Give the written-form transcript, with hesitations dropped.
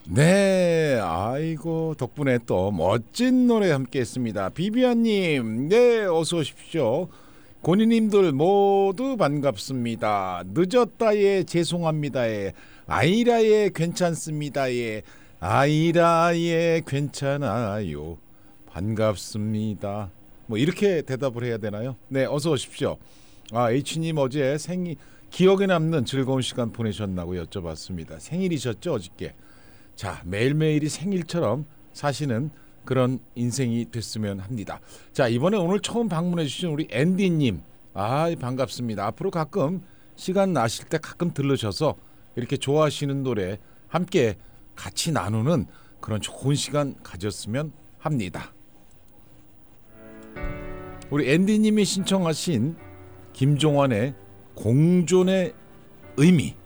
네, 아이고 덕분에 또 멋진 노래 함께했습니다. 비비안님, 네 어서 오십시오. 고니님들 모두 반갑습니다. 늦었다에 죄송합니다에 아이라에 괜찮습니다에 아이라에 괜찮아요. 반갑습니다. 뭐 이렇게 대답을 해야 되나요? 네, 어서 오십시오. H님 어제 생일 기억에 남는 즐거운 시간 보내셨나고 여쭤봤습니다. 생일이셨죠 어저께? 자, 매일매일이 생일처럼 사시는 그런 인생이 됐으면 합니다. 자, 이번에 오늘 처음 방문해 주신 우리 앤디님, 반갑습니다. 앞으로 가끔 시간 나실 때 가끔 들르셔서 이렇게 좋아하시는 노래 함께 같이 나누는 그런 좋은 시간 가졌으면 합니다. 우리 앤디님이 신청하신 김종환의 공존의 의미